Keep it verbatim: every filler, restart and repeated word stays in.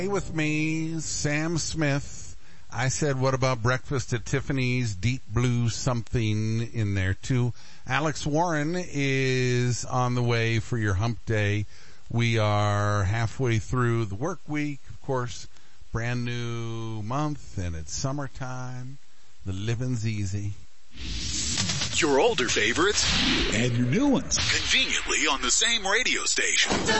With me, Sam Smith. I said, what about breakfast at Tiffany's? Deep blue something in there too. Alex Warren is on the way for your hump day. We are halfway through the work week, of course, brand new month, and it's summertime. The living's easy. Your older favorites and your new ones conveniently on the same radio station.